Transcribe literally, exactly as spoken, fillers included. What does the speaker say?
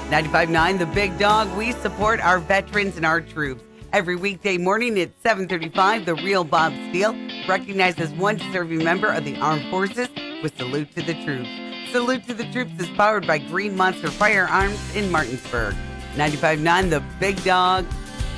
ninety-five point nine The Big Dog. We support our veterans and our troops. Every weekday morning at seven thirty-five, the real Bob Steele recognizes one deserving member of the armed forces with Salute to the Troops. Salute to the Troops is powered by Green Monster Firearms in Martinsburg. ninety-five point nine The Big Dog.